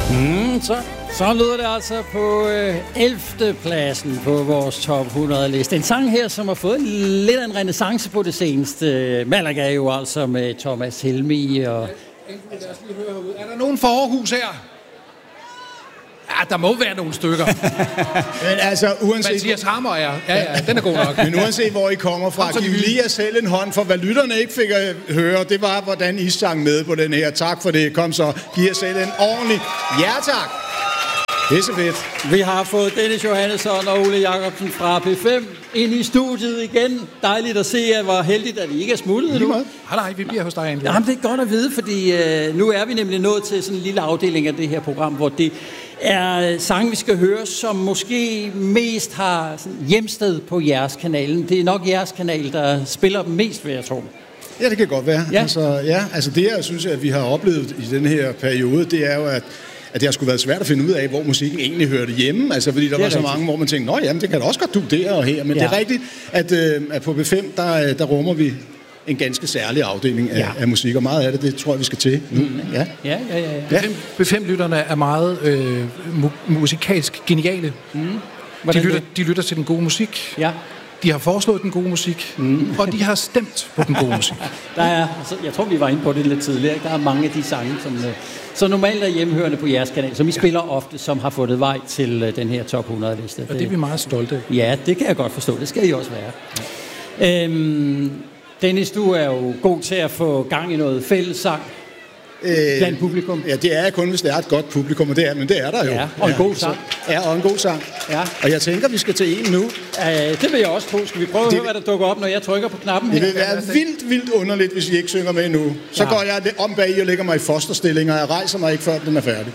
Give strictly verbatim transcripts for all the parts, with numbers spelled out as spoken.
Mm, så, så lyder det altså på øh, ellevte pladsen på vores top hundrede liste. En sang her, som har fået lidt af en renæssance på det seneste. Malaga er jo altså med Thomas Helmig og... Er der nogen for Aarhus her? Ja, der må være nogle stykker. Men altså, uanset... Mathias Hammer er. Ja, ja, den er god nok. Men uanset hvor I kommer fra, giv lige jer selv en hånd, for hvad lytterne ikke fik at høre, det var, hvordan I sang med på den her. Tak for det. Kom så, giv jer selv en ordentlig ja tak. Det er så fedt. Vi har fået Dennis Johannesson og Ole Jacobsen fra P fem ind i studiet igen. Dejligt at se, at hvor heldigt, at I ikke er smuttet nu. Nej, nej, vi bliver hos dig egentlig. Jamen, det er godt at vide, fordi øh, nu er vi nemlig nået til sådan en lille afdeling af det her program, hvor det er sange, vi skal høre, som måske mest har sådan hjemsted på jeres kanalen. Det er nok jeres kanal, der spiller dem mest, vil jeg tro. Ja, det kan godt være. Ja. Altså, ja, altså det, jeg synes, at vi har oplevet i den her periode, det er jo, at at det har sgu været svært at finde ud af, hvor musikken egentlig hørte hjemme. Altså, fordi der var så mange, hvor man tænkte, nå jamen, det kan da også godt du der og her. Men ja. Det er rigtigt, at, øh, at på P fem, der, der rummer vi en ganske særlig afdeling af, ja. af musik, og meget af det, det tror jeg, vi skal til nu. Mm. Ja, ja, ja. ja, ja. P fem-lytterne er meget øh, mu- musikalsk geniale. Mm. De, lytter, de lytter til den gode musik. Ja. De har foreslået den gode musik, mm. og de har stemt på den gode musik. Der er, altså, jeg tror, vi var inde på det lidt tidligere. Der er mange af de sange, som så normalt er hjemmehørende på jeres kanal, som I ja. spiller ofte, som har fundet vej til den her top hundrede liste. Og det er vi meget stolte af. Ja, det kan jeg godt forstå. Det skal I også være. Ja. Øhm, Dennis, du er jo god til at få gang i noget fællessang. Blandt publikum? Ja, det er kun, hvis det er et godt publikum, og det er, men det er der jo. Ja, og en god sang. Så, ja, og en god sang. Ja. Og jeg tænker, vi skal til en nu. Uh, det vil jeg også tro. Skal vi prøve det, at høre, hvad der dukker op, når jeg trykker på knappen her? Det vil være vildt, vildt underligt, hvis I ikke synger med nu. Så ja. går jeg om bag I og lægger mig i fosterstilling, og jeg rejser mig ikke, før den er færdig.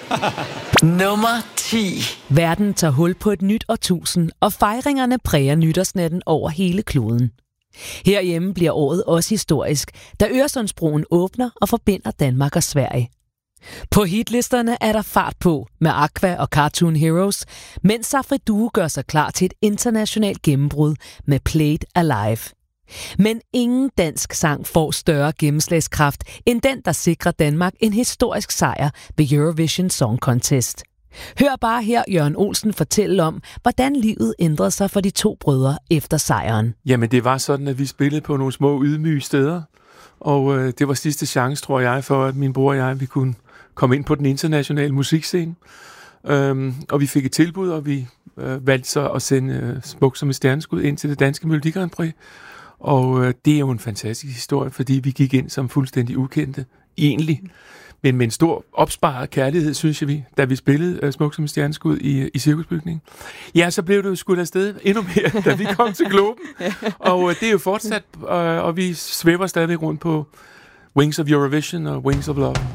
Nummer ti. Verden tager hul på et nyt årtusind, og fejringerne præger nytårsnatten over hele kloden. Herhjemme bliver året også historisk, da Øresundsbroen åbner og forbinder Danmark og Sverige. På hitlisterne er der fart på med Aqua og Cartoon Heroes, mens Safri Duo gør sig klar til et internationalt gennembrud med Played Alive. Men ingen dansk sang får større gennemslagskraft end den, der sikrer Danmark en historisk sejr ved Eurovision Song Contest. Hør bare her Jørgen Olsen fortælle om, hvordan livet ændrede sig for de to brødre efter sejren. Jamen det var sådan, at vi spillede på nogle små ydmyge steder, og øh, det var sidste chance, tror jeg, for at min bror og jeg vi kunne komme ind på den internationale musikscene. Øhm, og vi fik et tilbud, og vi øh, valgte så at sende øh, Smuk som et stjerneskud ind til det danske Melodi Grand Prix. Og øh, det er jo en fantastisk historie, fordi vi gik ind som fuldstændig ukendte, egentlig. Men med en stor opsparet kærlighed, synes jeg vi, da vi spillede uh, Smuk som et stjerneskud i, i Cirkusbygningen. Ja, så blev det jo skudt afsted endnu mere, da vi kom til Globen. Og uh, det er jo fortsat, uh, og vi svæver stadigvæk rundt på Wings of Eurovision og Wings of Love.